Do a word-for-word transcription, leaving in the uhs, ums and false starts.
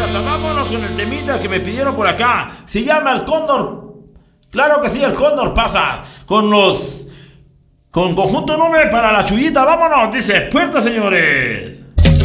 raza, vámonos con el temita que me pidieron por acá. Se llama El Cóndor. Claro que sí, El Cóndor pasa con los... con conjunto Nube para la Chullita. Vámonos, dice, puerta, señores.